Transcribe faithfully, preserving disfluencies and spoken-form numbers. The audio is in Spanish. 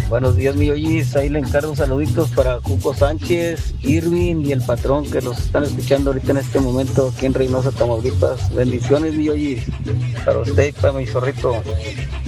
Buenos días, mi Yoyis. Ahí le encargo saluditos para Cuco Sánchez, Irving y el patrón que los están escuchando ahorita en este momento aquí en Reynosa, Tamaulipas. Bendiciones, mi Yoyis. Para usted y para mi zorrito.